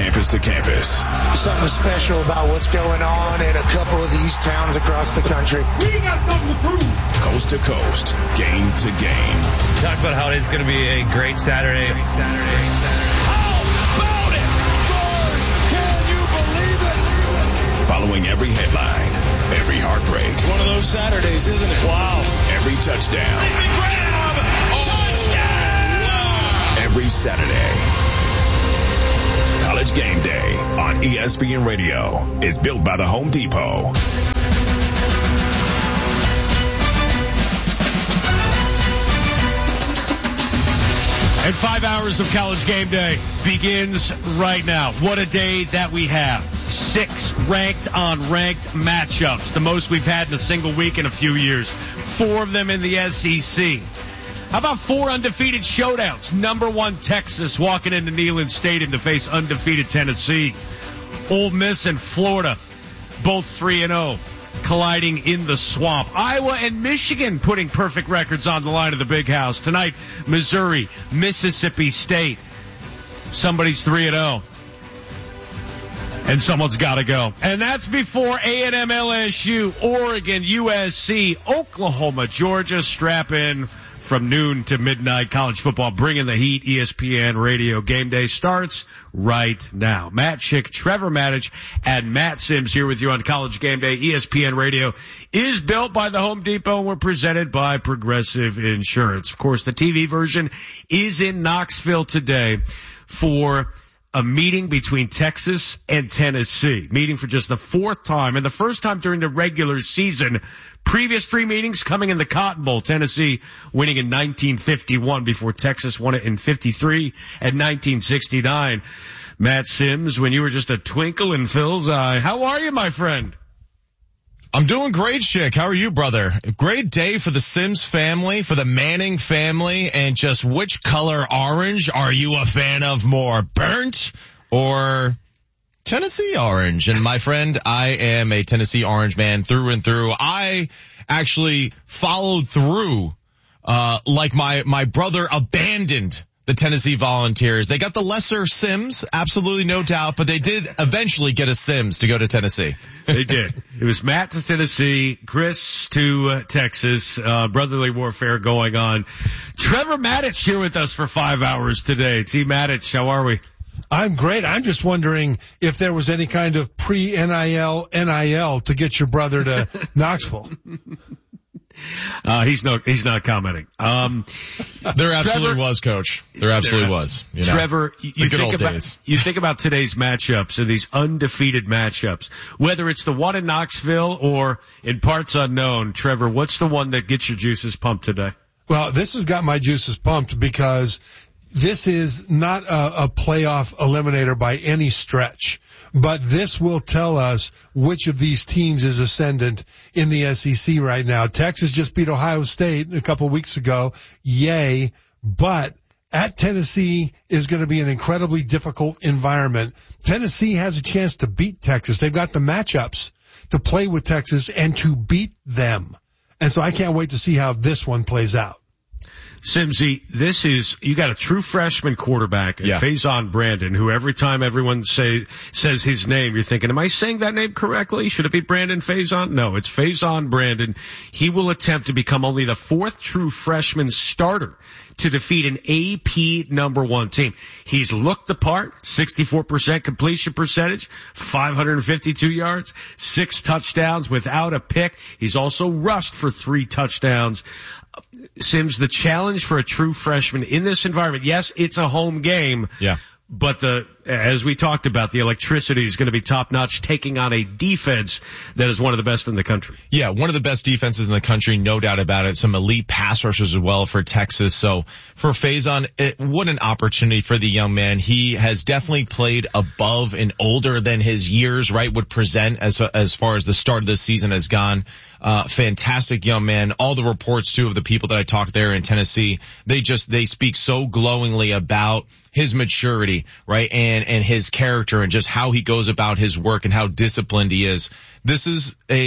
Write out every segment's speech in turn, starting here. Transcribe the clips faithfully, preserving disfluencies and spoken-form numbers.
campus to campus. Something special about what's going on in a couple of these towns across the country. We got something to prove. Coast to coast, game to game. Talk about how it is going to be a great Saturday. Great Saturday. Great Saturday. How about it? Stars, can you believe it? Following every headline, every heartbreak. It's one of those Saturdays, isn't it? Wow. Every touchdown. Grab. Oh, touchdown. Every Saturday. College Game Day on E S P N Radio is built by the Home Depot. And five hours of College Game Day begins right now. What a day that we have. Six ranked on ranked matchups, the most we've had in a single week in a few years. Four of them in the S E C. How about four undefeated showdowns? Number one, Texas walking into Neyland Stadium to face undefeated Tennessee. Ole Miss and Florida, both three and oh, colliding in the swamp. Iowa and Michigan putting perfect records on the line of the Big House. Tonight, Missouri, Mississippi State. Somebody's three and oh. And someone's got to go. And that's before A and M, L S U, Oregon, U S C, Oklahoma, Georgia. Strap in. From noon to midnight, college football bringing the heat. E S P N Radio Game Day starts right now. Matt Schick, Trevor Maddich, and Matt Sims here with you on College Game Day. E S P N Radio is built by the Home Depot and we're presented by Progressive Insurance. Of course, the T V version is in Knoxville today for a meeting between Texas and Tennessee. Meeting for just the fourth time and the first time during the regular season. Previous three meetings coming in the Cotton Bowl. Tennessee winning in nineteen fifty-one before Texas won it in fifty-three and nineteen sixty-nine. Matt Sims, when you were just a twinkle in Phil's eye. How are you, my friend? I'm doing great, Chick. How are you, brother? A great day for the Sims family, for the Manning family, and just which color orange are you a fan of more? Burnt or Tennessee orange? And my friend, I am a Tennessee orange man through and through. I actually followed through, uh, like my, my brother abandoned the Tennessee Volunteers. They got the lesser Sims, absolutely no doubt, but they did eventually get a Sims to go to Tennessee. They did. It was Matt to Tennessee, Chris to uh, Texas, uh, brotherly warfare going on. Trevor Maddich here with us for five hours today. T. Maddich, how are we? I'm great. I'm just wondering if there was any kind of pre-N I L N I L to get your brother to Knoxville. Uh, he's no, he's not commenting. Um, there absolutely Trevor, was, Coach. There absolutely there, was. You know, Trevor, you think about, days. you think about today's matchups and these undefeated matchups, whether it's the one in Knoxville or in parts unknown. Trevor, what's the one that gets your juices pumped today? Well, this has got my juices pumped because this is not a, a playoff eliminator by any stretch, but this will tell us which of these teams is ascendant in the S E C right now. Texas just beat Ohio State a couple weeks ago. Yay. But at Tennessee is going to be an incredibly difficult environment. Tennessee has a chance to beat Texas. They've got the matchups to play with Texas and to beat them. And so I can't wait to see how this one plays out. Simsy, this is, you got a true freshman quarterback, yeah. Faison Brandon, who every time everyone say, says his name, you're thinking, am I saying that name correctly? Should it be Brandon Faison? No, it's Faison Brandon. He will attempt to become only the fourth true freshman starter to defeat an A P number one team. He's looked the part, sixty-four percent completion percentage, five hundred fifty-two yards, six touchdowns without a pick. He's also rushed for three touchdowns. Sims, the challenge for a true freshman in this environment, yes, it's a home game. Yeah. But the, as we talked about, the electricity is going to be top notch, taking on a defense that is one of the best in the country. Yeah, one of the best defenses in the country, no doubt about it. Some elite pass rushers as well for Texas. So for Faison, it, what an opportunity for the young man. He has definitely played above and older than his years, right, would present as as far as the start of the season has gone. Uh, fantastic young man. All the reports too of the people that I talked there in Tennessee, they just, they speak so glowingly about his maturity, right, and and his character and just how he goes about his work and how disciplined he is. This is a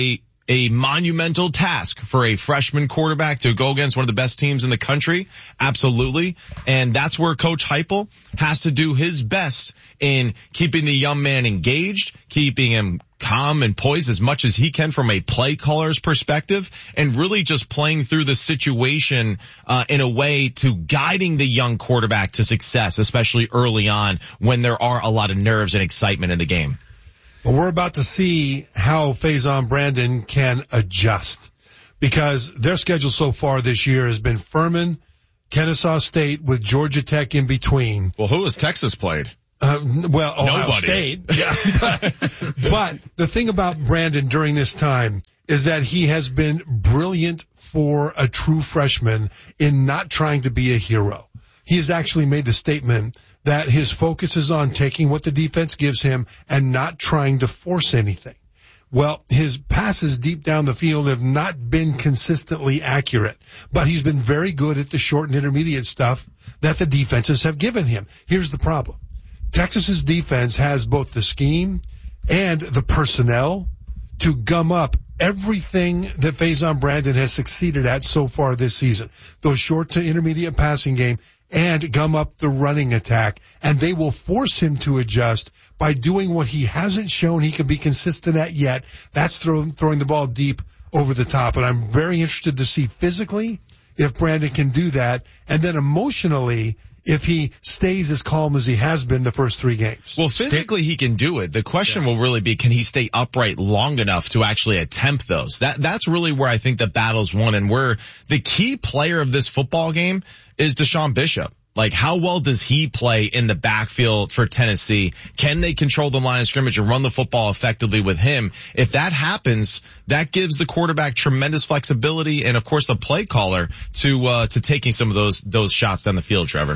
a monumental task for a freshman quarterback to go against one of the best teams in the country. Absolutely. And that's where Coach Heupel has to do his best in keeping the young man engaged, keeping him calm and poised as much as he can from a play caller's perspective, and really just playing through the situation uh in a way to guiding the young quarterback to success, especially early on when there are a lot of nerves and excitement in the game. Well, we're about to see how Faison Brandon can adjust, because their schedule so far this year has been Furman, Kennesaw State with Georgia Tech in between. Well, who has Texas played? Uh, well, Ohio Nobody. State. Yeah. but, but the thing about Brandon during this time is that he has been brilliant for a true freshman in not trying to be a hero. He has actually made the statement that his focus is on taking what the defense gives him and not trying to force anything. Well, his passes deep down the field have not been consistently accurate, but he's been very good at the short and intermediate stuff that the defenses have given him. Here's the problem. Texas's defense has both the scheme and the personnel to gum up everything that Faison Brandon has succeeded at so far this season. Those short to intermediate passing game and gum up the running attack. And they will force him to adjust by doing what he hasn't shown he can be consistent at yet. That's throw, throwing the ball deep over the top. And I'm very interested to see physically if Brandon can do that. And then emotionally, if he stays as calm as he has been the first three games. Well, physically he can do it. The question yeah. will really be, can he stay upright long enough to actually attempt those? That That's really where I think the battle's won, and where the key player of this football game is Deshaun Bishop. Like, how well does he play in the backfield for Tennessee? Can they control the line of scrimmage and run the football effectively with him? If that happens, that gives the quarterback tremendous flexibility and, of course, the play caller to uh to taking some of those those shots down the field, Trevor.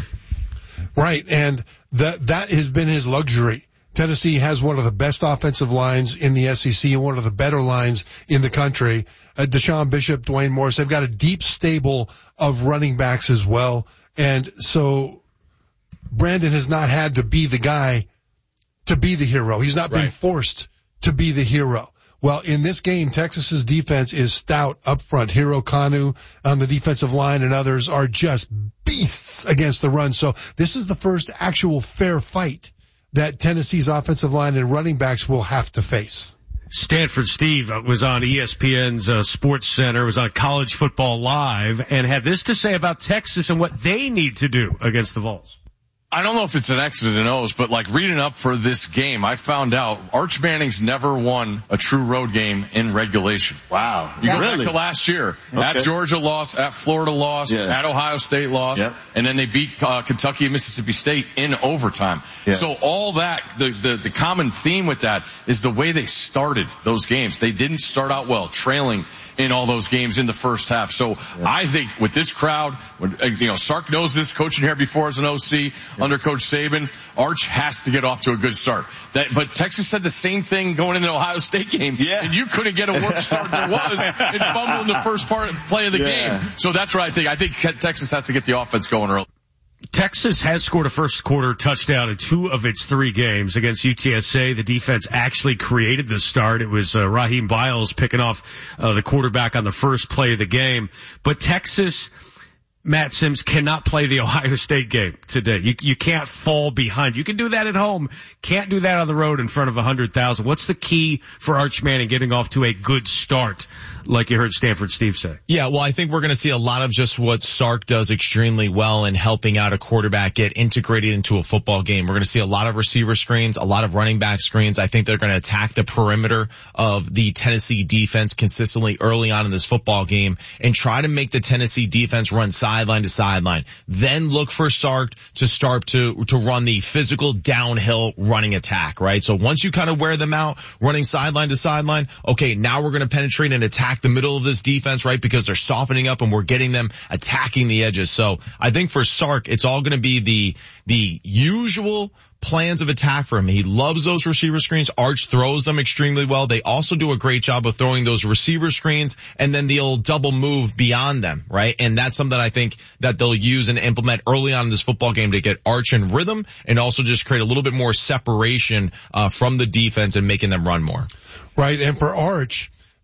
Right, and that that has been his luxury. Tennessee has one of the best offensive lines in the S E C and one of the better lines in the country. Uh, Deshaun Bishop, Dwayne Morris, they've got a deep stable of running backs as well. And so Brandon has not had to be the guy to be the hero. He's not right. been forced to be the hero. Well, in this game, Texas's defense is stout up front. Hero Kanu on the defensive line and others are just beasts against the run. So this is the first actual fair fight that Tennessee's offensive line and running backs will have to face. Stanford Steve was on E S P N's uh, Sports Center, was on College Football Live, and had this to say about Texas and what they need to do against the Vols. I don't know if it's an X or an O's, but like reading up for this game, I found out Arch Manning's never won a true road game in regulation. Wow. You go really? back to last year. Okay. At Georgia lost, at Florida lost, yeah. at Ohio State lost, yep. and then they beat uh, Kentucky and Mississippi State in overtime. Yeah. So all that, the, the, the common theme with that is the way they started those games. They didn't start out well, trailing in all those games in the first half. So yeah. I think with this crowd, when, you know, Sark knows this, coaching here before as an O C yeah. under Coach Saban, Arch has to get off to a good start. That, but Texas said the same thing going into the Ohio State game, yeah. and you couldn't get a worse start than it was and fumble in the first part play of the yeah. game. So that's what I think. I think Texas has to get the offense going early. Texas has scored a first quarter touchdown in two of its three games against U T S A. The defense actually created the start. It was uh, Raheem Biles picking off uh, the quarterback on the first play of the game. But Texas, Matt Sims, cannot play the Ohio State game today. You, you can't fall behind. You can do that at home. Can't do that on the road in front of one hundred thousand. What's the key for Arch Manning getting off to a good start, like you heard Stanford Steve say? Yeah, well, I think we're going to see a lot of just what Sark does extremely well in helping out a quarterback get integrated into a football game. We're going to see a lot of receiver screens, a lot of running back screens. I think they're going to attack the perimeter of the Tennessee defense consistently early on in this football game and try to make the Tennessee defense run sideline to sideline. Then look for Sark to start to, to run the physical downhill running attack, right? So once you kind of wear them out, running sideline to sideline, okay, now we're going to penetrate and attack the middle of this defense, right? Because they're softening up and we're getting them attacking the edges. So I think for Sark, it's all going to be the, the usual plans of attack for him. He loves those receiver screens. Arch throws them extremely well. They also do a great job of throwing those receiver screens and then they'll double move beyond them, right? And that's something that I think that they'll use and implement early on in this football game to get Arch in rhythm and also just create a little bit more separation uh, from the defense and making them run more. Right, and for Arch,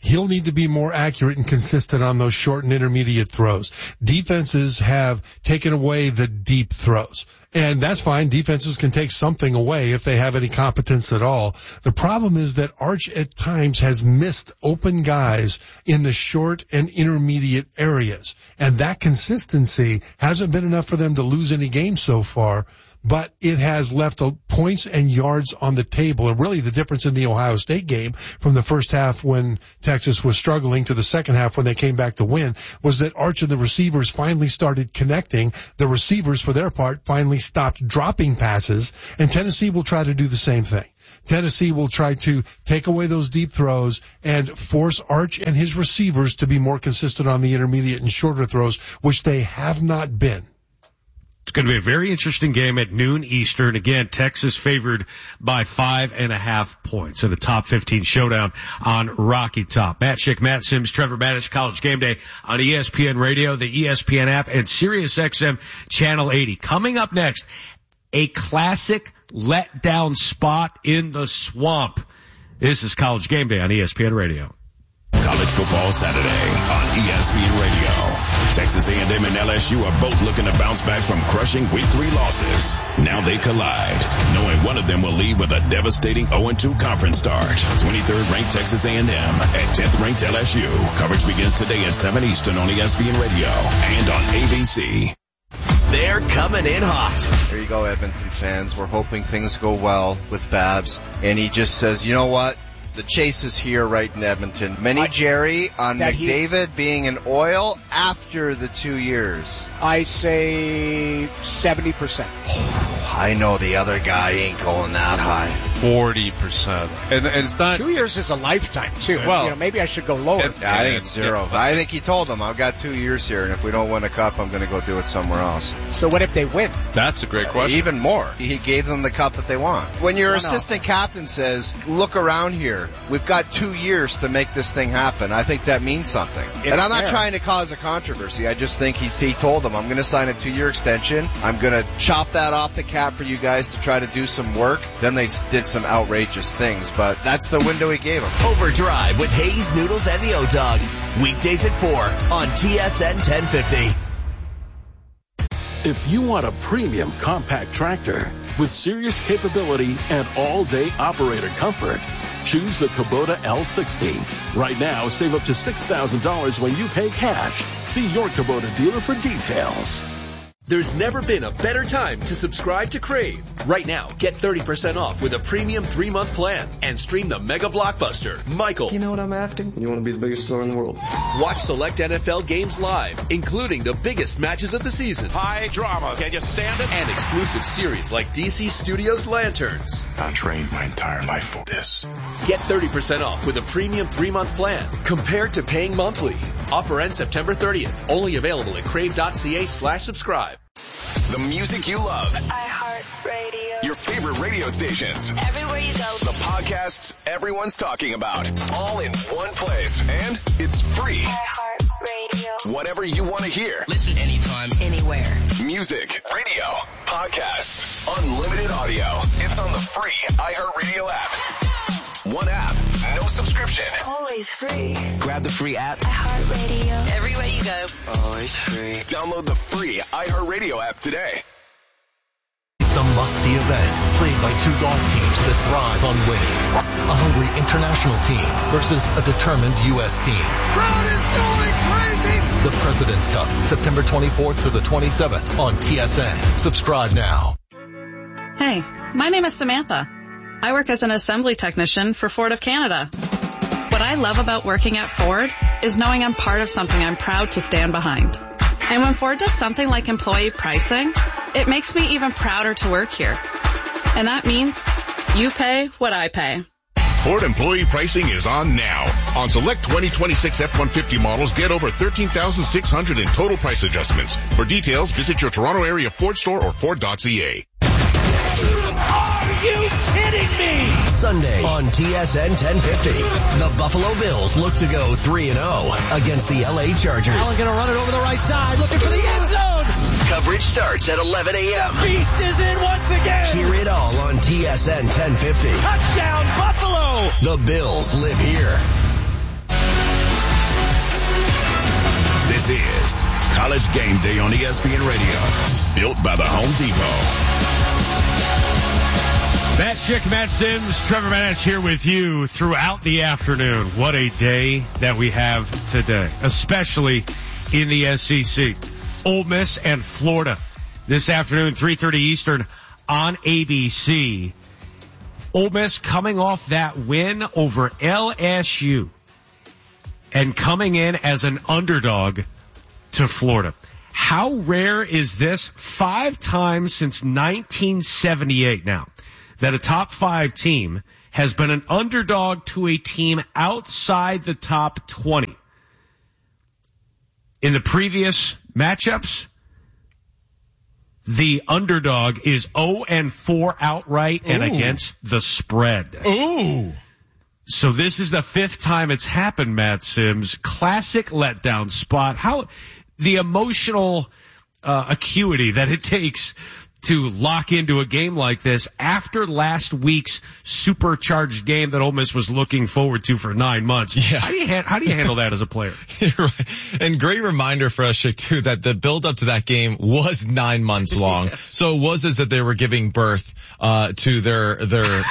he'll need to be more accurate and consistent on those short and intermediate throws. Defenses have taken away the deep throws. And that's fine. Defenses can take something away if they have any competence at all. The problem is that Arch at times has missed open guys in the short and intermediate areas. And that consistency hasn't been enough for them to lose any games so far. But it has left points and yards on the table. And really the difference in the Ohio State game from the first half when Texas was struggling to the second half when they came back to win was that Arch and the receivers finally started connecting. The receivers, for their part, finally stopped dropping passes. And Tennessee will try to do the same thing. Tennessee will try to take away those deep throws and force Arch and his receivers to be more consistent on the intermediate and shorter throws, which they have not been. It's going to be a very interesting game at noon Eastern. Again, Texas favored by five and a half points in a top fifteen showdown on Rocky Top. Matt Schick, Matt Sims, Trevor Matich, College Game Day on E S P N Radio, the E S P N app, and Sirius X M Channel eighty. Coming up next, a classic letdown spot in the swamp. This is College Game Day on E S P N Radio. College Football Saturday on E S P N Radio. Texas A and M and L S U are both looking to bounce back from crushing week three losses. Now they collide, knowing one of them will leave with a devastating oh and two conference start. twenty-third ranked Texas A and M and tenth ranked L S U. Coverage begins today at seven Eastern on E S P N Radio and on A B C. They're coming in hot. There you go, Edmonton fans. We're hoping things go well with Babs. And he just says, you know what? The chase is here right in Edmonton. Mini Jerry on McDavid being in oil after the two years. I say seventy percent. Oh, I know the other guy ain't going that high. forty percent. And, and it's not... Two years is a lifetime, too. Well, you know, maybe I should go lower. And, yeah, I think it's zero. Yeah. I think he told them, I've got two years here, and if we don't win a cup, I'm going to go do it somewhere else. So what if they win? That's a great question. Even more. He gave them the cup that they want. When your assistant captain says, look around here, we've got two years to make this thing happen, I think that means something. It's and I'm not fair. trying to cause a controversy. I just think he's, he told them, I'm going to sign a two-year extension. I'm going to chop that off the cap for you guys to try to do some work. Then they did some outrageous things, but that's the window he gave them. Overdrive with Hayes, Noodles, and the O-Dog. Weekdays at four on T S N ten fifty. If you want a premium compact tractor with serious capability and all-day operator comfort, choose the Kubota L sixty. Right now, save up to six thousand dollars when you pay cash. See your Kubota dealer for details. There's never been a better time to subscribe to Crave. Right now, get thirty percent off with a premium three-month plan and stream the mega blockbuster, Michael. You know what I'm after? You want to be the biggest star in the world. Watch select N F L games live, including the biggest matches of the season. High drama. Can you stand it? And exclusive series like D C Studios Lanterns. I trained my entire life for this. Get thirty percent off with a premium three-month plan compared to paying monthly. Offer ends September thirtieth. Only available at crave.ca slash subscribe. The music you love. iHeartRadio. Your favorite radio stations. Everywhere you go. The podcasts everyone's talking about. All in one place. And it's free. iHeartRadio. Whatever you want to hear. Listen anytime, anywhere. Music, radio, podcasts, unlimited audio. It's on the free iHeartRadio app. One app, no subscription. Always free. Grab the free app. iHeartRadio. Everywhere you go. Always free. Download the free iHeartRadio app today. It's a must-see event played by two golf teams that thrive on winning. A hungry international team versus a determined U S team. Crowd is going crazy! The President's Cup, September twenty-fourth to the twenty-seventh on T S N. Subscribe now. Hey, my name is Samantha. I work as an assembly technician for Ford of Canada. What I love about working at Ford is knowing I'm part of something I'm proud to stand behind. And when Ford does something like employee pricing, it makes me even prouder to work here. And that means you pay what I pay. Ford employee pricing is on now. On select twenty twenty-six F one fifty models, get over thirteen thousand six hundred in total price adjustments. For details, visit your Toronto area Ford store or Ford dot C A. Are you kidding me? Sunday on T S N ten fifty. The Buffalo Bills look to go three and oh against the L A Chargers. Allen going to run it over the right side, looking for the end zone. Coverage starts at eleven a.m. The beast is in once again. Hear it all on T S N ten fifty. Touchdown, Buffalo. The Bills live here. This is College Game Day on E S P N Radio, built by the Home Depot. Matt Schick, Matt Sims, Trevor Manich here with you throughout the afternoon. What a day that we have today, especially in the S E C. Ole Miss and Florida this afternoon, three thirty Eastern on A B C. Ole Miss coming off that win over L S U and coming in as an underdog to Florida. How rare is this? Five times since nineteen seventy-eight now that a top five team has been an underdog to a team outside the top twenty. In the previous matchups, the underdog is oh and four outright and Ooh. Against the spread. Ooh. So this is the fifth time it's happened, Matt Sims. Classic letdown spot. How the emotional uh, acuity that it takes to lock into a game like this after last week's supercharged game that Ole Miss was looking forward to for nine months. Yeah. How do you, ha- how do you handle that as a player? You're right. And great reminder for us, Chick, too, that the build up to that game was nine months long. Yes. So it was as if they were giving birth, uh, to their, their,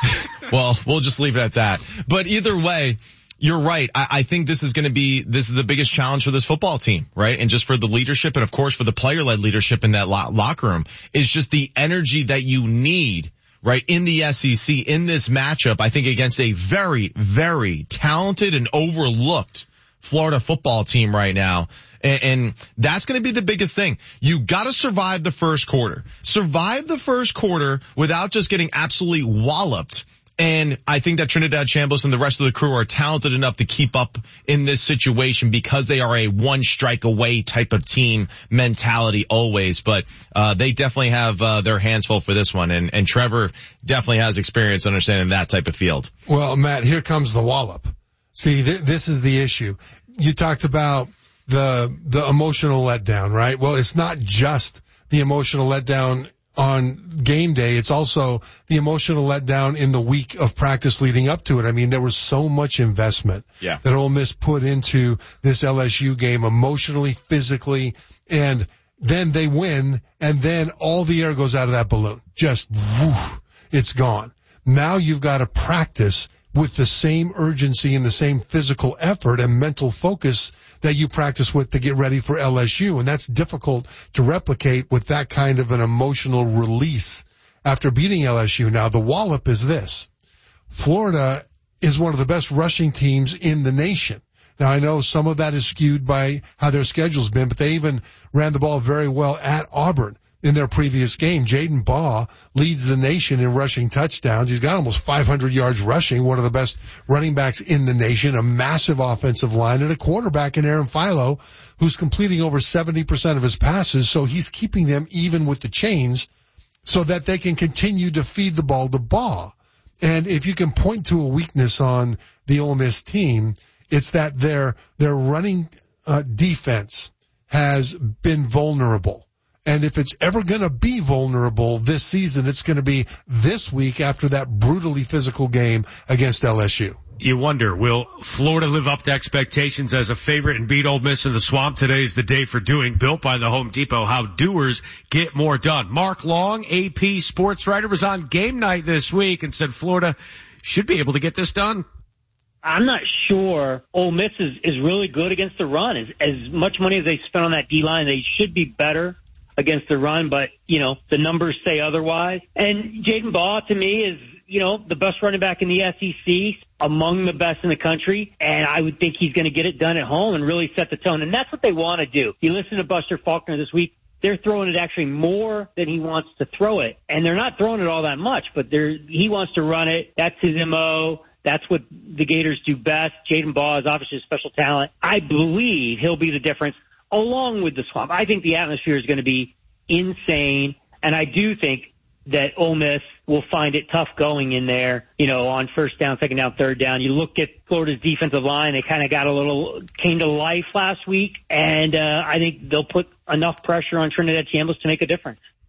well, we'll just leave it at that. But either way, you're right. I, I think this is going to be, this is the biggest challenge for this football team, right? And just for the leadership and of course for the player-led leadership in that lo- locker room is just the energy that you need, right? In the S E C, in this matchup, I think against a very, very talented and overlooked Florida football team right now. And, and that's going to be the biggest thing. You got to survive the first quarter. Survive the first quarter without just getting absolutely walloped. And I think that Trinidad Chambliss and the rest of the crew are talented enough to keep up in this situation because they are a one strike away type of team mentality always. But uh they definitely have uh their hands full for this one. And, and Trevor definitely has experience understanding that type of field. Well, Matt, here comes the wallop. See, th- this is the issue. You talked about the the emotional letdown, right? Well, it's not just the emotional letdown on game day. It's also the emotional letdown in the week of practice leading up to it. I mean, there was so much investment yeah. that Ole Miss put into this L S U game emotionally, physically, and then they win, and then all the air goes out of that balloon. Just, woof, it's gone. Now you've got to practice with the same urgency and the same physical effort and mental focus that you practice with to get ready for L S U. And that's difficult to replicate with that kind of an emotional release after beating L S U. Now, the wallop is this. Florida is one of the best rushing teams in the nation. Now, I know some of that is skewed by how their schedule's been, but they even ran the ball very well at Auburn in their previous game. Jaden Baugh leads the nation in rushing touchdowns. He's got almost five hundred yards rushing, one of the best running backs in the nation, a massive offensive line, and a quarterback in Aaron Philo who's completing over seventy percent of his passes. So he's keeping them even with the chains so that they can continue to feed the ball to Baugh. And if you can point to a weakness on the Ole Miss team, it's that their, their running uh, defense has been vulnerable. And if it's ever going to be vulnerable this season, it's going to be this week after that brutally physical game against L S U. You wonder, will Florida live up to expectations as a favorite and beat Ole Miss in the swamp? Today's the day for doing, built by the Home Depot, how doers get more done. Mark Long, A P sports writer, was on game night this week and said Florida should be able to get this done. I'm not sure Ole Miss is, is really good against the run. As, as much money as they spent on that D-line, they should be better against the run, but, you know, the numbers say otherwise. And Jaden Baugh, to me, is, you know, the best running back in the S E C, among the best in the country, and I would think he's going to get it done at home and really set the tone, and that's what they want to do. You listen to Buster Faulkner this week, they're throwing it actually more than he wants to throw it, and they're not throwing it all that much, but they're, he wants to run it. That's his M O. That's what the Gators do best. Jaden Baugh is obviously a special talent. I believe he'll be the difference along with the swamp. I think the atmosphere is going to be insane, and I do think that Ole Miss will find it tough going in there, you know, on first down, second down, third down. You look at Florida's defensive line, they kind of got a little, came to life last week, and uh, I think they'll put enough pressure on Trinidad Chambliss to make a difference.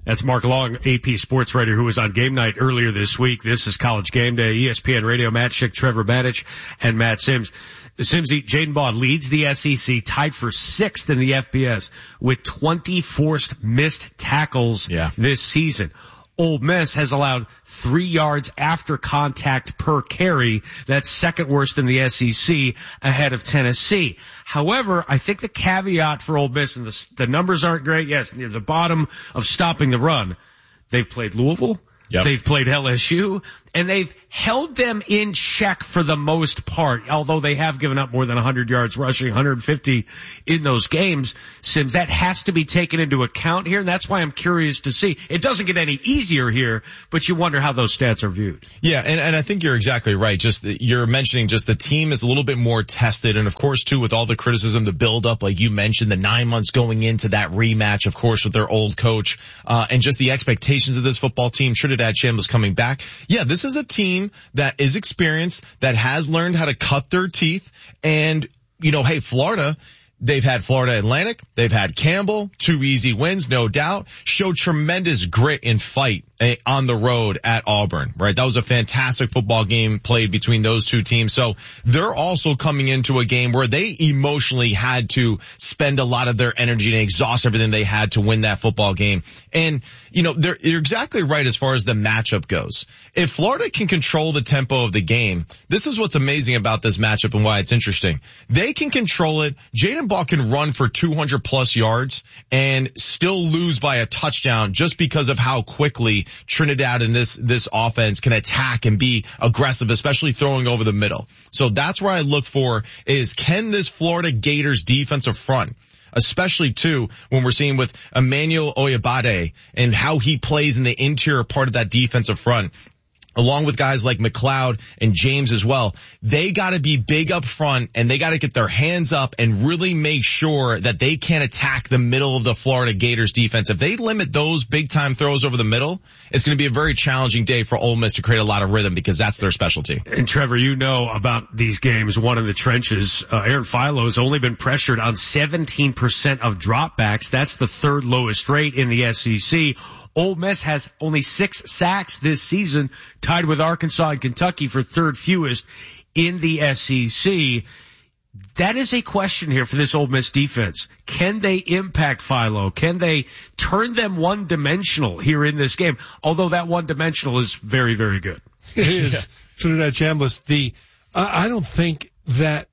That's Mark Long, A P sports writer, who was on Game Night earlier this week. This is College Game Day, E S P N Radio. Matt Schick, Trevor Matich, and Matt Sims. Simsy, Jaden Baugh leads the S E C, tied for sixth in the F B S with twenty forced missed tackles yeah. this season. Ole Miss has allowed three yards after contact per carry. That's second worst in the S E C, ahead of Tennessee. However, I think the caveat for Ole Miss, and the, the numbers aren't great, yes, near the bottom of stopping the run. They've played Louisville. Yep. They've played L S U, and they've held them in check for the most part, although they have given up more than one hundred yards rushing, one hundred fifty in those games. Sims, that has to be taken into account here, and that's why I'm curious to see. It doesn't get any easier here, but you wonder how those stats are viewed. Yeah, and, and I think you're exactly right. Just the, you're mentioning just the team is a little bit more tested, and of course, too, with all the criticism, the build-up, like you mentioned, the nine months going into that rematch, of course, with their old coach, uh, and just the expectations of this football team, Trinidad Chambliss coming back. Yeah, this is a team that is experienced, that has learned how to cut their teeth, and, you know, hey, Florida, they've had Florida Atlantic, they've had Campbell, two easy wins, no doubt, showed tremendous grit and fight eh, on the road at Auburn, right? That was a fantastic football game played between those two teams. So they're also coming into a game where they emotionally had to spend a lot of their energy and exhaust everything they had to win that football game. And, you know, they're, you're exactly right as far as the matchup goes. If Florida can control the tempo of the game, this is what's amazing about this matchup and why it's interesting. They can control it. Jaden Baugh can run for two hundred plus yards and still lose by a touchdown just because of how quickly Trinidad and this, this offense can attack and be aggressive, especially throwing over the middle. So that's where I look for is, can this Florida Gators defensive front, especially too when we're seeing with Emmanuel Oyabade and how he plays in the interior part of that defensive front, along with guys like McLeod and James as well, they gotta be big up front and they gotta get their hands up and really make sure that they can't attack the middle of the Florida Gators defense. If they limit those big time throws over the middle, it's gonna be a very challenging day for Ole Miss to create a lot of rhythm because that's their specialty. And Trevor, you know about these games, one in the trenches. Uh, Aaron Philo has only been pressured on seventeen percent of dropbacks. That's the third lowest rate in the S E C. Ole Miss has only six sacks this season, tied with Arkansas and Kentucky for third fewest in the S E C. That is a question here for this Ole Miss defense. Can they impact Philo? Can they turn them one-dimensional here in this game? Although that one-dimensional is very, very good. It is. Yeah. Trinidad Chambliss, the, uh, I don't think that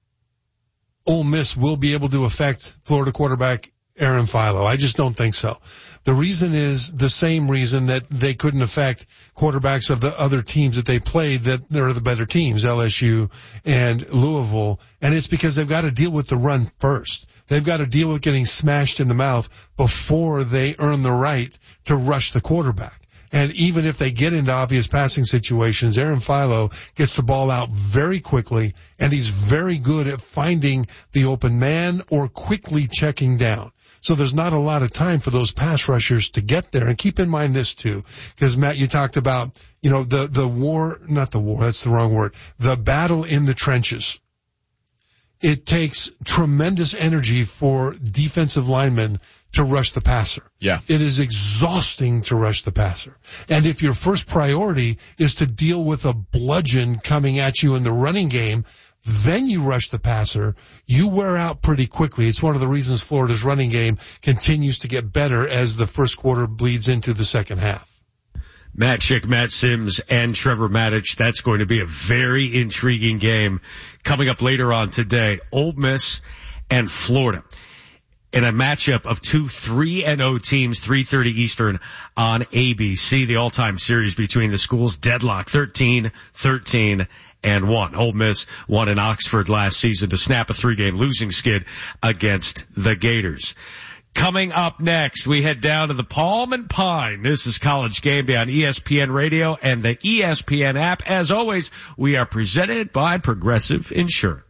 Ole Miss will be able to affect Florida quarterback Aaron Philo. I just don't think so. The reason is the same reason that they couldn't affect quarterbacks of the other teams that they played that they're the better teams, L S U and Louisville. And it's because they've got to deal with the run first. They've got to deal with getting smashed in the mouth before they earn the right to rush the quarterback. And even if they get into obvious passing situations, Aaron Philo gets the ball out very quickly, and he's very good at finding the open man or quickly checking down. So there's not a lot of time for those pass rushers to get there. And keep in mind this too, because Matt, you talked about, you know, the, the war, not the war, that's the wrong word, the battle in the trenches. It takes tremendous energy for defensive linemen to rush the passer. Yeah. It is exhausting to rush the passer. And if your first priority is to deal with a bludgeon coming at you in the running game, then you rush the passer, you wear out pretty quickly. It's one of the reasons Florida's running game continues to get better as the first quarter bleeds into the second half. Matt Schick, Matt Sims, and Trevor Matich. That's going to be a very intriguing game coming up later on today. Ole Miss and Florida in a matchup of two three and oh teams, three thirty Eastern on A B C. The all-time series between the schools, deadlock, thirteen thirteen and one. Ole Miss won in Oxford last season to snap a three-game losing skid against the Gators. Coming up next, we head down to the Palm and Pine. This is College Game Day on E S P N Radio and the E S P N app. As always, we are presented by Progressive Insurance.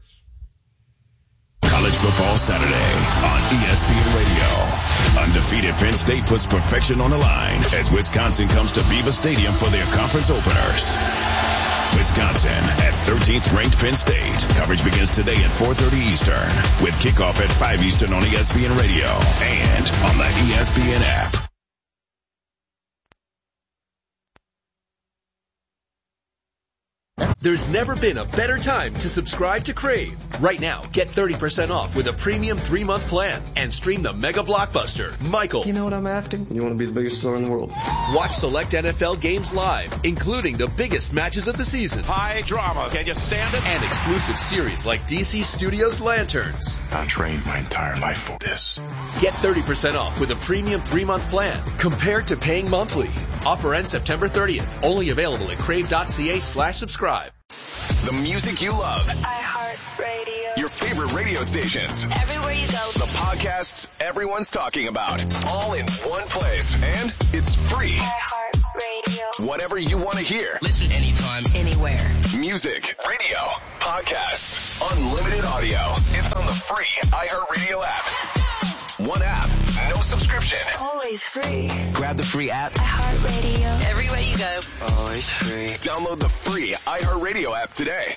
College Football Saturday on E S P N Radio. Undefeated Penn State puts perfection on the line as Wisconsin comes to Beaver Stadium for their conference openers. Wisconsin at thirteenth ranked Penn State. Coverage begins today at four thirty Eastern with kickoff at five Eastern on E S P N Radio and on the E S P N app. There's never been a better time to subscribe to Crave. Right now, get thirty percent off with a premium three-month plan and stream the mega blockbuster, Michael. You know what I'm after? You want to be the biggest star in the world. Watch select N F L games live, including the biggest matches of the season. High drama. Can you stand it? And exclusive series like D C Studios Lanterns. I trained my entire life for this. Get thirty percent off with a premium three-month plan compared to paying monthly. Offer ends September thirtieth. Only available at crave.ca slash subscribe. The music you love. iHeartRadio. Your favorite radio stations. Everywhere you go. The podcasts everyone's talking about. All in one place. And it's free. iHeartRadio. Whatever you want to hear. Listen anytime, anywhere. Music, radio, podcasts, unlimited audio. It's on the free iHeartRadio app. One app, no subscription. Always free. Grab the free app. iHeartRadio. Everywhere you go. Always free. Download the free iHeartRadio app today.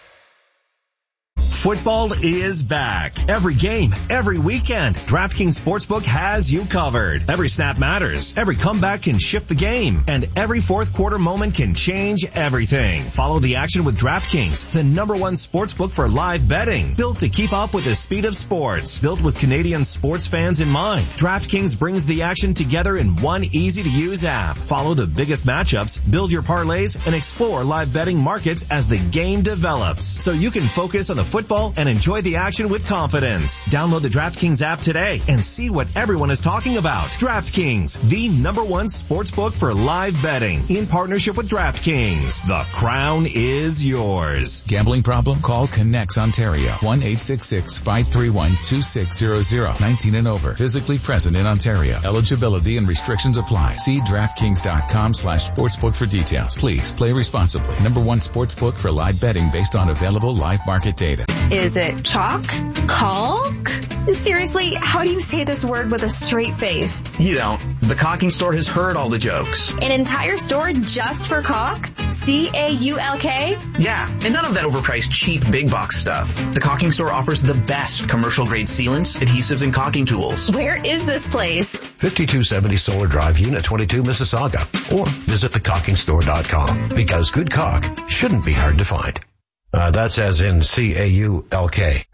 Football is back. Every game, every weekend, DraftKings Sportsbook has you covered. Every snap matters. Every comeback can shift the game. And every fourth quarter moment can change everything. Follow the action with DraftKings, the number one sportsbook for live betting. Built to keep up with the speed of sports. Built with Canadian sports fans in mind. DraftKings brings the action together in one easy-to-use app. Follow the biggest matchups, build your parlays, and explore live betting markets as the game develops. So you can focus on the football and enjoy the action with confidence. Download the DraftKings app today and see what everyone is talking about. DraftKings, the number one sportsbook for live betting. In partnership with DraftKings, the crown is yours. Gambling problem? Call Connects Ontario. one eight six six, five three one, two six zero zero. nineteen and over. Physically present in Ontario. Eligibility and restrictions apply. See DraftKings.com slash sportsbook for details. Please play responsibly. Number one sportsbook for live betting based on available live market data. Is it chalk? Caulk? Seriously, how do you say this word with a straight face? You don't. The Caulking Store has heard all the jokes. An entire store just for caulk? C A U L K? Yeah, and none of that overpriced cheap big box stuff. The Caulking Store offers the best commercial grade sealants, adhesives, and caulking tools. Where is this place? fifty-two seventy Solar Drive, Unit twenty-two, Mississauga. Or visit the caulking store dot com. Because good caulk shouldn't be hard to find. Uh, that's as in C A U L K.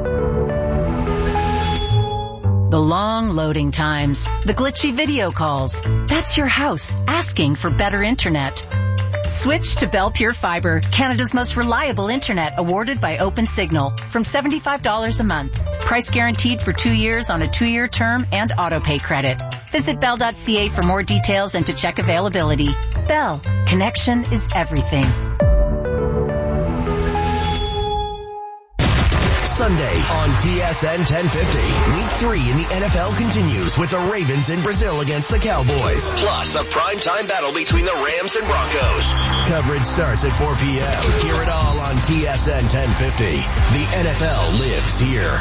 The long loading times, the glitchy video calls. That's your house asking for better internet. Switch to Bell Pure Fiber, Canada's most reliable internet, awarded by OpenSignal, from seventy-five dollars a month. Price guaranteed for two years on a two-year term and auto-pay credit. Visit bell dot c a for more details and to check availability. Bell, connection is everything. Sunday on T S N ten fifty. Week three in the N F L continues with the Ravens in Brazil against the Cowboys. Plus a primetime battle between the Rams and Broncos. Coverage starts at four p.m. Hear it all on T S N ten fifty. The N F L lives here.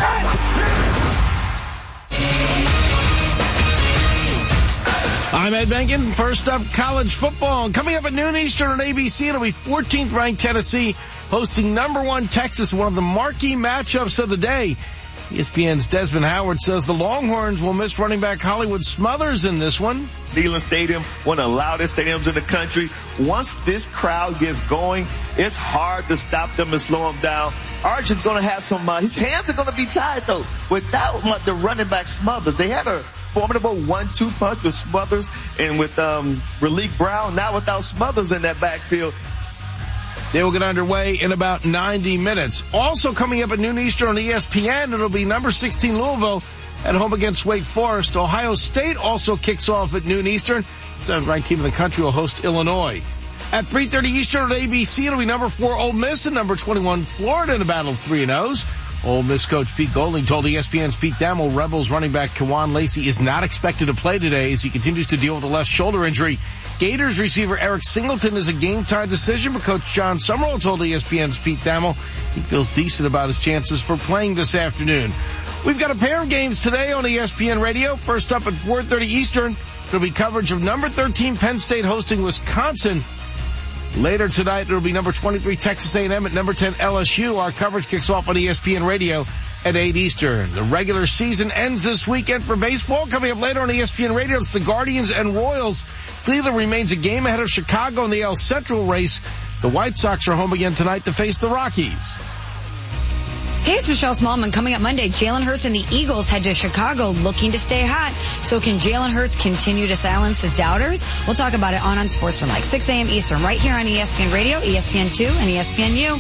I'm Ed Benkin. First up, college football. Coming up at noon Eastern on A B C, it'll be fourteenth ranked Tennessee hosting number one Texas, one of the marquee matchups of the day. E S P N's Desmond Howard says the Longhorns will miss running back Hollywood Smothers in this one. Neyland Stadium, one of the loudest stadiums in the country. Once this crowd gets going, it's hard to stop them and slow them down. Arch is going to have some, uh, his hands are going to be tied though. Without uh, the running back Smothers, they had a formidable one two punch with Smothers and with um Raleek Brown. Now without Smothers in that backfield. They will get underway in about ninety minutes. Also coming up at noon Eastern on E S P N, it'll be number sixteen Louisville at home against Wake Forest. Ohio State also kicks off at noon Eastern. Seventh ranked team in the country will host Illinois. At three thirty Eastern on A B C, it'll be number four Ole Miss and number twenty-one Florida in a battle of three and O's. Ole Miss coach Pete Golding told E S P N's Pete Thamel Rebels running back Kawan Lacey is not expected to play today as he continues to deal with a left shoulder injury. Gators receiver Eric Singleton is a game-time decision, but Coach John Summerall told E S P N's Pete Thamel he feels decent about his chances for playing this afternoon. We've got a pair of games today on E S P N Radio. First up at four thirty Eastern, there'll be coverage of number thirteen Penn State hosting Wisconsin. Later tonight, it'll be number twenty-three Texas A and M at number ten L S U. Our coverage kicks off on E S P N Radio at eight Eastern. The regular season ends this weekend for baseball. Coming up later on E S P N Radio, it's the Guardians and Royals. Cleveland remains a game ahead of Chicago in the L Central race. The White Sox are home again tonight to face the Rockies. Hey, it's Michelle Smallman. Coming up Monday, Jalen Hurts and the Eagles head to Chicago looking to stay hot. So can Jalen Hurts continue to silence his doubters? We'll talk about it on Unsportsmanlike, six a.m. Eastern, right here on E S P N Radio, E S P N two, and E S P N U.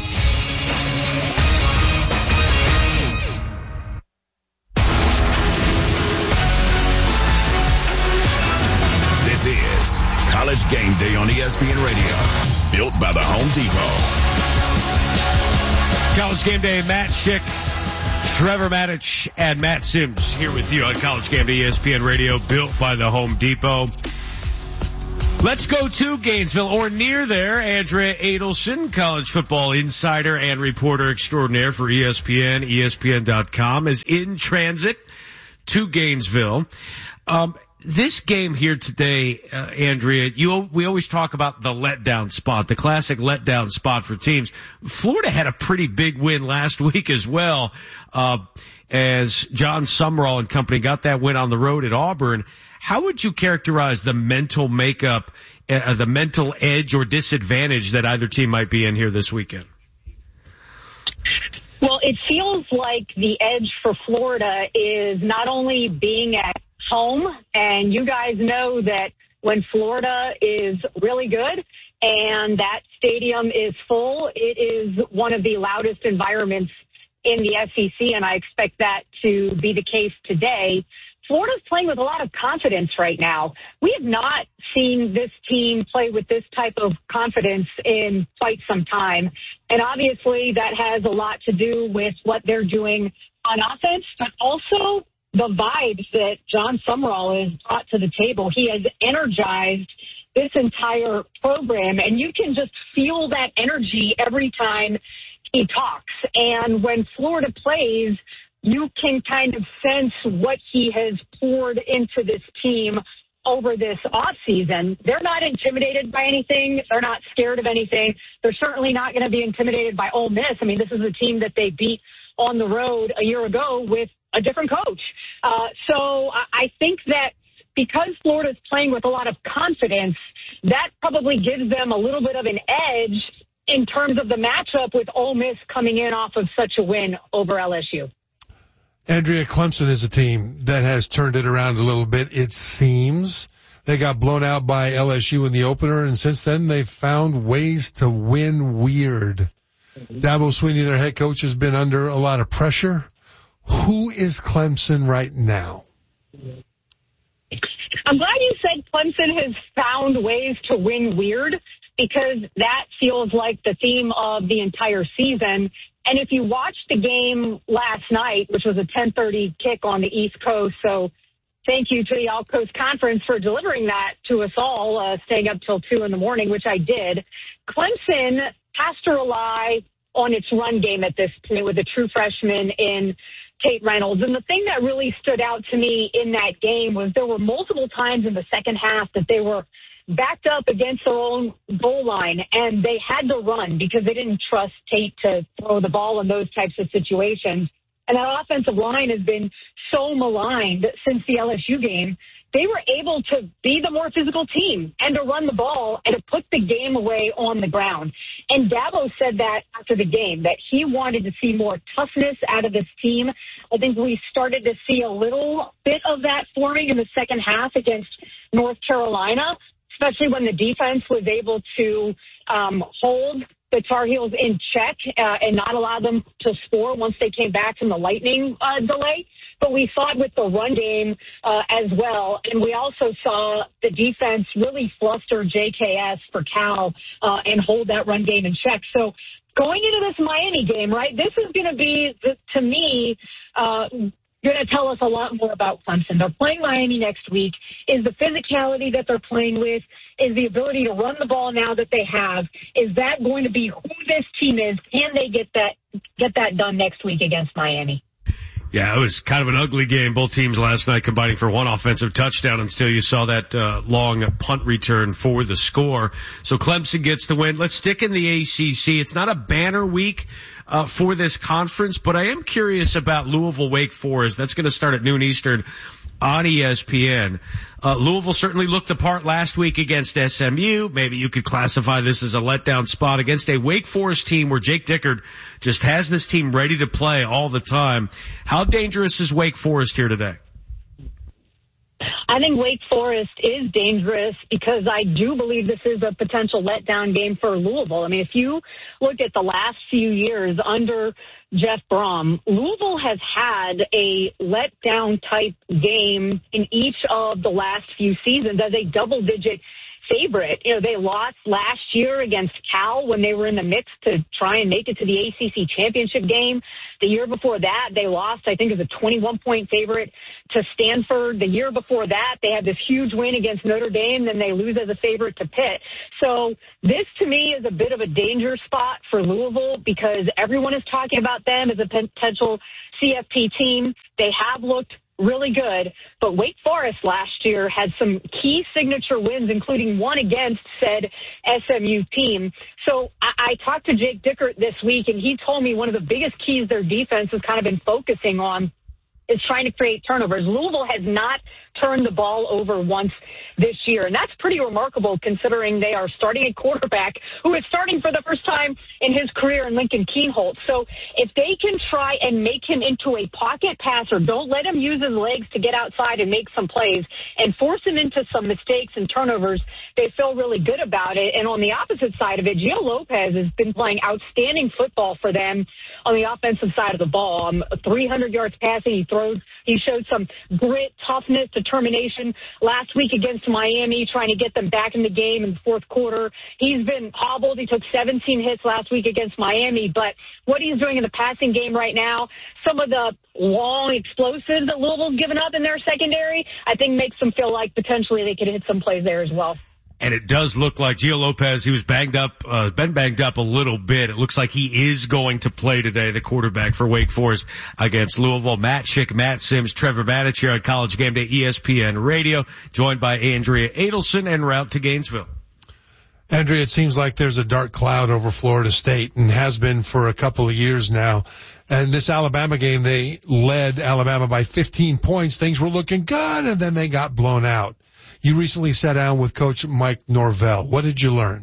This is College Game Day on E S P N Radio, built by the Home Depot. College Game Day, Matt Schick, Trevor Matich, and Matt Sims here with you on College Game Day, E S P N Radio, built by the Home Depot. Let's go to Gainesville, or near there. Andrea Adelson, college football insider and reporter extraordinaire for E S P N, E S P N dot com, is in transit to Gainesville. Um, This game here today, uh, Andrea, you, we always talk about the letdown spot, the classic letdown spot for teams. Florida had a pretty big win last week as well, uh, as John Sumrall and company got that win on the road at Auburn. How would you characterize the mental makeup, uh, the mental edge or disadvantage that either team might be in here this weekend? Well, it feels like the edge for Florida is not only being at home, and you guys know that when Florida is really good and that stadium is full, it is one of the loudest environments in the S E C, and I expect that to be the case today. Florida's playing with a lot of confidence right now. We have not seen this team play with this type of confidence in quite some time, and obviously that has a lot to do with what they're doing on offense, but also the vibes that John Sumrall has brought to the table. He has energized this entire program, and you can just feel that energy every time he talks. And when Florida plays, you can kind of sense what he has poured into this team over this offseason. They're not intimidated by anything. They're not scared of anything. They're certainly not going to be intimidated by Ole Miss. I mean, this is a team that they beat on the road a year ago with a different coach. Uh, so I think that because Florida's playing with a lot of confidence, that probably gives them a little bit of an edge in terms of the matchup with Ole Miss coming in off of such a win over L S U. Andrea, Clemson is a team that has turned it around a little bit, it seems. They got blown out by L S U in the opener, and since then they've found ways to win weird. Dabo Swinney, their head coach, has been under a lot of pressure. Who is Clemson right now? I'm glad you said Clemson has found ways to win weird, because that feels like the theme of the entire season. And if you watched the game last night, which was a ten thirty kick on the East Coast, so thank you to the All Coast Conference for delivering that to us all, uh, staying up till two in the morning, which I did. Clemson has to rely on its run game at this point with a true freshman in Tate Reynolds. And the thing that really stood out to me in that game was there were multiple times in the second half that they were backed up against their own goal line, and they had to run because they didn't trust Tate to throw the ball in those types of situations. And that offensive line has been so maligned since the L S U game. They were able to be the more physical team and to run the ball and to put the game away on the ground. And Dabo said that after the game, that he wanted to see more toughness out of this team. I think we started to see a little bit of that forming in the second half against North Carolina, especially when the defense was able to um, hold the Tar Heels in check uh, and not allow them to score once they came back from the lightning uh, delay. But we saw it with the run game uh, as well. And we also saw the defense really fluster J K S for Cal uh, and hold that run game in check. So going into this Miami game, right, this is going to be, to me, uh, going to tell us a lot more about Clemson. They're playing Miami next week. Is the physicality that they're playing with, is the ability to run the ball now that they have, is that going to be who this team is? Can they get that get that done next week against Miami? Yeah, it was kind of an ugly game. Both teams last night combining for one offensive touchdown, and still you saw that uh, long punt return for the score. So Clemson gets the win. Let's stick in the A C C. It's not a banner week uh, for this conference, but I am curious about Louisville Wake Forest. That's going to start at noon Eastern on E S P N. Uh, Louisville certainly looked the part last week against S M U. Maybe you could classify this as a letdown spot against a Wake Forest team where Jake Dickert just has this team ready to play all the time. How dangerous is Wake Forest here today? I think Wake Forest is dangerous because I do believe this is a potential letdown game for Louisville. I mean, if you look at the last few years under Jeff Brom, Louisville has had a letdown type game in each of the last few seasons as a double-digit favorite. You know, they lost last year against Cal when they were in the mix to try and make it to the A C C championship game. The year before that, they lost, I think, as a twenty-one point favorite to Stanford. The year before that, they had this huge win against Notre Dame, then they lose as a favorite to Pitt. So this, to me, is a bit of a danger spot for Louisville because everyone is talking about them as a potential C F P team. They have looked really good, but Wake Forest last year had some key signature wins, including one against said S M U team. So I, I talked to Jake Dickert this week, and he told me one of the biggest keys their defense has kind of been focusing on is trying to create turnovers. Louisville has not turned the ball over once this year, and that's pretty remarkable considering they are starting a quarterback who is starting for the first time in his career in Lincoln Kienholz. So if they can try and make him into a pocket passer, don't let him use his legs to get outside and make some plays, and force him into some mistakes and turnovers, they feel really good about it. And on the opposite side of it, Gio Lopez has been playing outstanding football for them on the offensive side of the ball. Um, three hundred yards passing, he throws, he showed some grit, toughness, determination last week against Miami, trying to get them back in the game in the fourth quarter. He's been hobbled. He took seventeen hits last week against Miami, but what he's doing in the passing game right now, some of the long explosives that Louisville's given up in their secondary, I think makes them feel like potentially they could hit some plays there as well. And it does look like Gio Lopez, he was banged up, uh, been banged up a little bit. It looks like he is going to play today, the quarterback for Wake Forest against Louisville. Matt Schick, Matt Sims, Trevor Matich here on College Game Day, E S P N Radio, joined by Andrea Adelson en route to Gainesville. Andrea, it seems like there's a dark cloud over Florida State and has been for a couple of years now. And this Alabama game, they led Alabama by fifteen points. Things were looking good, and then they got blown out. You recently sat down with Coach Mike Norvell. What did you learn?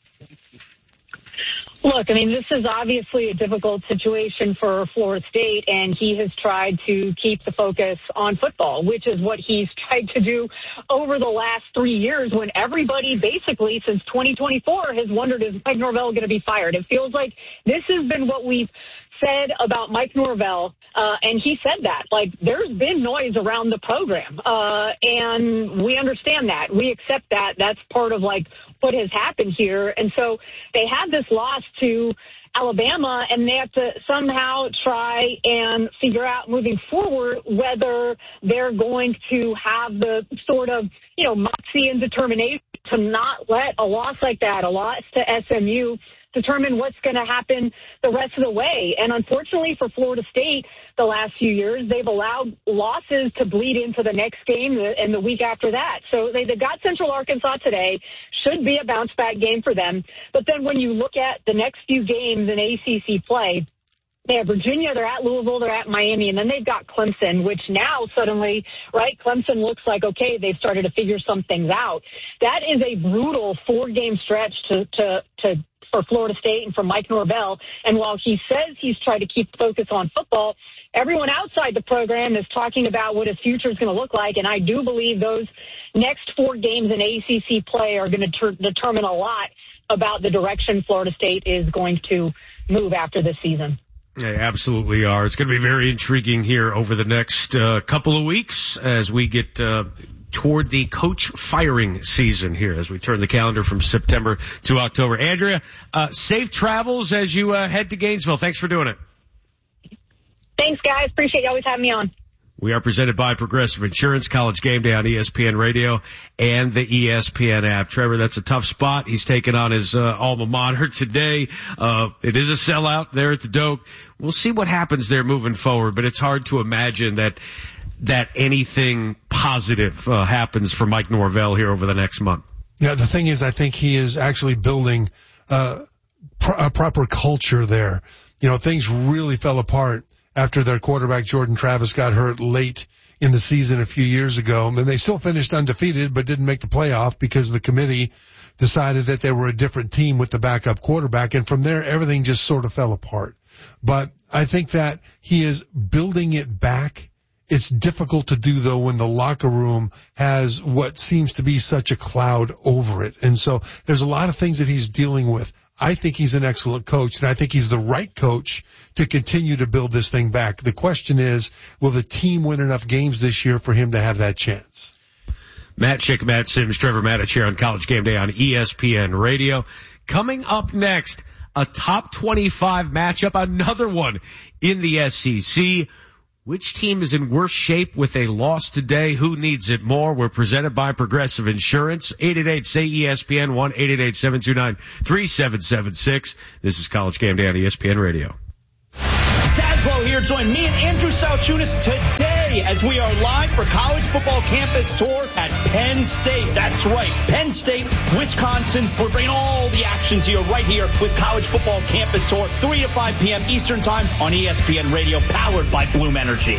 Look, I mean, this is obviously a difficult situation for Florida State, and he has tried to keep the focus on football, which is what he's tried to do over the last three years when everybody basically since twenty twenty-four has wondered, is Mike Norvell going to be fired? It feels like this has been what we've said about Mike Norvell, uh, and he said that. Like, there's been noise around the program, uh, and we understand that. We accept that. That's part of, like, what has happened here. And so they have this loss to Alabama, and they have to somehow try and figure out moving forward whether they're going to have the sort of, you know, moxie and determination to not let a loss like that, a loss to S M U, determine what's going to happen the rest of the way. And unfortunately for Florida State, the last few years, they've allowed losses to bleed into the next game and the week after that. So they, they've got Central Arkansas today. Should be a bounce-back game for them. But then when you look at the next few games in A C C play, they have Virginia, they're at Louisville, they're at Miami, and then they've got Clemson, which now suddenly, right, Clemson looks like, okay, they've started to figure some things out. That is a brutal four-game stretch to, to, to for Florida State and for Mike Norvell. And while he says he's tried to keep focus on football, everyone outside the program is talking about what his future is going to look like. And I do believe those next four games in A C C play are going to ter- determine a lot about the direction Florida State is going to move after this season. They absolutely are. It's going to be very intriguing here over the next uh, couple of weeks as we get uh, toward the coach firing season here as we turn the calendar from September to October. Andrea, uh, safe travels as you uh, head to Gainesville. Thanks for doing it. Thanks, guys. Appreciate you always having me on. We are presented by Progressive Insurance, College Game Day on E S P N Radio and the E S P N app. Trevor, that's a tough spot. He's taking on his uh, alma mater today. Uh, it is a sellout there at the Doak. We'll see what happens there moving forward, but it's hard to imagine that that anything positive uh, happens for Mike Norvell here over the next month. Yeah, the thing is, I think he is actually building uh, pro- a proper culture there. You know, things really fell apart after their quarterback Jordan Travis got hurt late in the season a few years ago. And they still finished undefeated, but didn't make the playoff because the committee decided that they were a different team with the backup quarterback. And from there, everything just sort of fell apart. But I think that he is building it back. It's difficult to do, though, when the locker room has what seems to be such a cloud over it. And so there's a lot of things that he's dealing with. I think he's an excellent coach, and I think he's the right coach to continue to build this thing back. The question is, will the team win enough games this year for him to have that chance? Matt Schick, Matt Sims, Trevor Matich here on College Game Day on E S P N Radio. Coming up next, a top twenty-five matchup, another one in the S E C. Which team is in worse shape with a loss today? Who needs it more? We're presented by Progressive Insurance. eight eight eight, S A Y, E S P N, one eight eight eight, seven two nine, three seven seven six. This is College Game Day on E S P N Radio. Saslow here. Join me and Andrew Salchunas today as we are live for College Football Campus Tour at Penn State. That's right, Penn State, Wisconsin. We're bringing all the action to you right here with College Football Campus Tour, three to five p.m. Eastern Time on E S P N Radio, powered by Bloom Energy.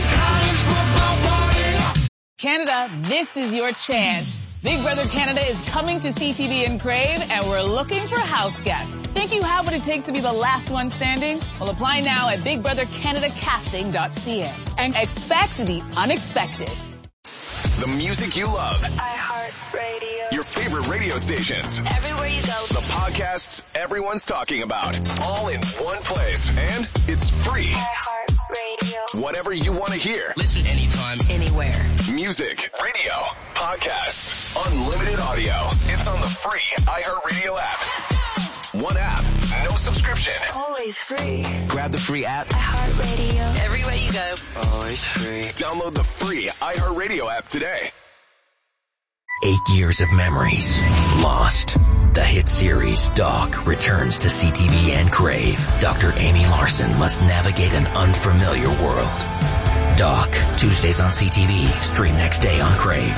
Canada, this is your chance. Big Brother Canada is coming to C T V and Crave, and we're looking for house guests. Think you have what it takes to be the last one standing? Well, apply now at big brother canada casting dot c a and expect the unexpected. The music you love. iHeartRadio. Your favorite radio stations. Everywhere you go. The podcasts everyone's talking about. All in one place. And it's free. iHeartRadio. Whatever you want to hear. Listen anytime, anywhere. Music, radio, podcasts, unlimited audio. It's on the free iHeartRadio app. One app, no subscription. Always free. Grab the free app. iHeartRadio. Everywhere you go. Always free. Download the free iHeartRadio app today. Eight years of memories lost. The hit series Doc returns to C T V and Crave. Doctor Amy Larson must navigate an unfamiliar world. Doc, Tuesdays on C T V, stream next day on Crave.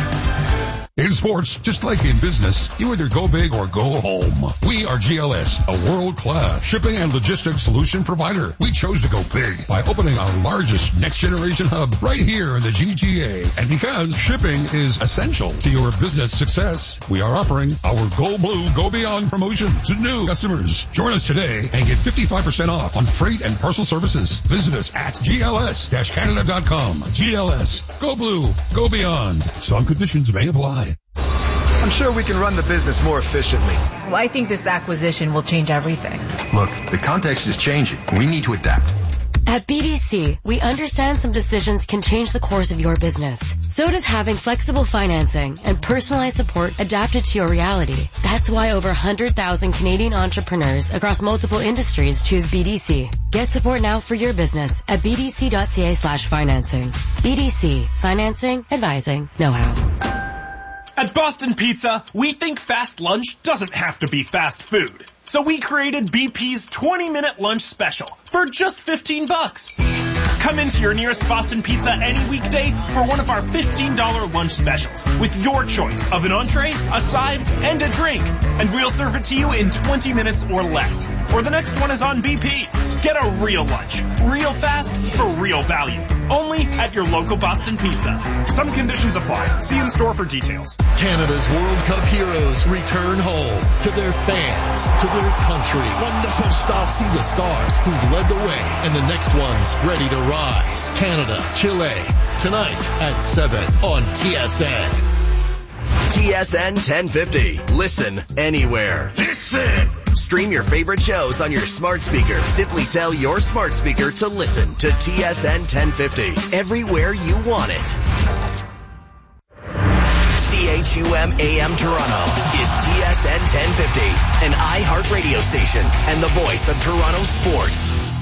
In sports, just like in business, you either go big or go home. We are G L S, a world-class shipping and logistics solution provider. We chose to go big by opening our largest next-generation hub right here in the G T A. And because shipping is essential to your business success, we are offering our Go Blue, Go Beyond promotion to new customers. Join us today and get fifty-five percent off on freight and parcel services. Visit us at G L S Canada dot com. G L S, Go Blue, Go Beyond. Some conditions may apply. I'm sure we can run the business more efficiently. Well, I think this acquisition will change everything. Look, the context is changing. We need to adapt. At B D C, we understand some decisions can change the course of your business. So does having flexible financing and personalized support adapted to your reality. That's why over one hundred thousand Canadian entrepreneurs across multiple industries choose B D C. Get support now for your business at b d c dot c a slash financing. B D C. Financing, advising, know-how. At Boston Pizza, we think fast lunch doesn't have to be fast food. So we created B P's twenty minute lunch special for just fifteen bucks. Come into your nearest Boston Pizza any weekday for one of our fifteen dollars lunch specials with your choice of an entree, a side, and a drink. And we'll serve it to you in twenty minutes or less. Or the next one is on B P. Get a real lunch, real fast, for real value. Only at your local Boston Pizza. Some conditions apply. See in store for details. Canada's World Cup heroes return home to their fans, to their country. Wonderful start. See the stars who've led the way and the next ones ready to rise. Canada, Chile, tonight at seven on T S N. T S N ten fifty. Listen anywhere. Listen! Stream your favorite shows on your smart speaker. Simply tell your smart speaker to listen to T S N ten fifty. Everywhere you want it. C H U M A M Toronto is T S N ten fifty, an iHeart radio station and the voice of Toronto sports.